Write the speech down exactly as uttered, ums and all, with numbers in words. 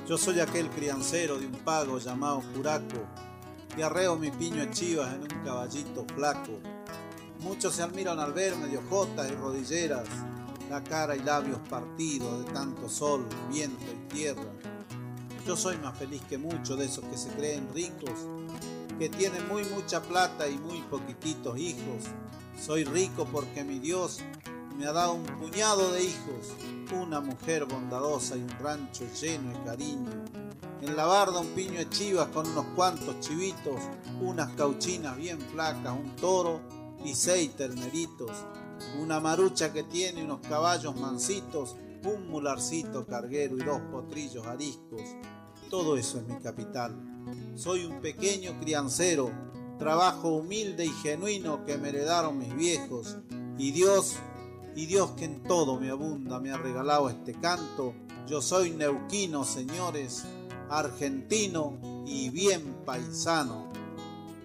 Yo soy aquel criancero de un pago llamado Curaco, y arreo mi piño de chivas en un caballito flaco. Muchos se admiran al verme de ojotas y rodilleras, la cara y labios partidos de tanto sol, viento y tierra. Yo soy más feliz que muchos de esos que se creen ricos, que tienen muy mucha plata y muy poquititos hijos. Soy rico porque mi Dios me ha dado un puñado de hijos, una mujer bondadosa y un rancho lleno de cariño. En la barda un piño de chivas con unos cuantos chivitos, unas cauchinas bien flacas, un toro y seis terneritos. Una marucha que tiene unos caballos mansitos, un mularcito carguero y dos potrillos ariscos. Todo eso es mi capital. Soy un pequeño criancero, trabajo humilde y genuino que me heredaron mis viejos. Y Dios, y Dios que en todo me abunda, me ha regalado este canto. Yo soy neuquino, señores, argentino y bien paisano.